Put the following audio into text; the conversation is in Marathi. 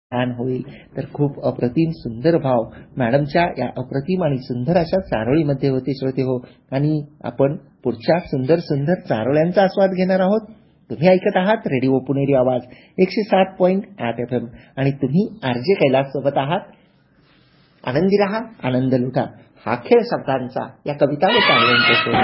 छान होईल. तर खूप अप्रतिम सुंदर भाव मॅडमच्या या अप्रतिम आणि सुंदर अशा चारोळीमध्ये होते श्रोते हो. आणि आपण पुढच्या सुंदर सुंदर चारोळ्यांचा आस्वाद घेणार आहोत. तुम्ही ऐकत आहात रेडिओ पुणेरी आवाज 107.8 FM आणि तुम्ही आरजे कैलास सोबत आहात. आनंदी रहा, आनंद लुटा. हा खेळ शब्दांचा या कविता व चारोळ्यांच्या